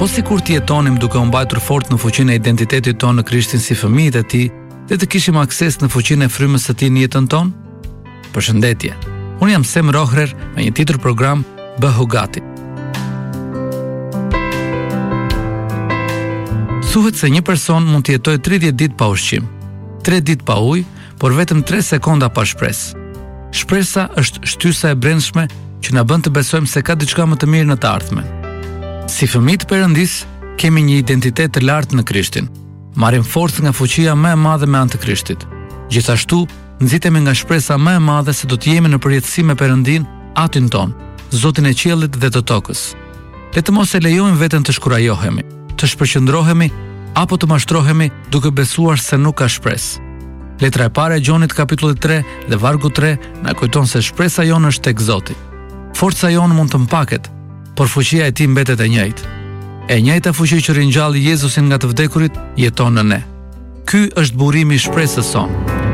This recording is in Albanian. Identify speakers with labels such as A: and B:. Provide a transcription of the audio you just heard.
A: Po sikur të jetonim duke u mbajtur fort në fuqinë e identitetit tonë në Krishtin si fëmijët e tij, dhe të kishim akses në fuqinë e frymës së tij në jetën tonë? Përshëndetje. Unë jam Sem Rohrer me një tjetër program Bëhu Gati. Thuhet se një person mund të jetojë 30 ditë pa ushqim, 3 ditë pa ujë, por vetëm 3 sekonda pa shpresë. Shpresa është shtysa e brendshme që na bën të besojmë se ka diçka më të mirë në të ardhmen. Si fëmijë të Perëndis, kemi një identitet të lartë në Krishtin. Marrim forcë nga fuqia më e madhe me anë të Krishtit. Gjithashtu, nxitemi nga shpresa më e madhe se do të jemi në përjetësim me Perëndin, Atin ton, Zotin e qiellit dhe të tokës. Le të mos e lejojmë veten të shkurajohemi, të shpërqendrohemi apo të mashtrohemi duke besuar se nuk ka shpresë. Letra e parë e Gjonit kapitulli 3 dhe vargu 3 na kujton se shpresa jonë është tek Zoti. Forca jonë mund të mpaket, por fuqia e tij mbetet e njëjtë. E njëjta fuqi që ringjalli Jezusin nga të vdekurit jeton në ne. Ky është burimi i shpresës sonë.